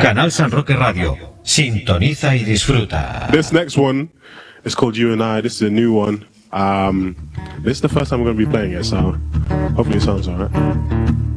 Canal San Roque Radio. Sintoniza y disfruta. This next one is called You and I. This is a new one. This is the first time I'm going to be playing it, so hopefully it sounds alright.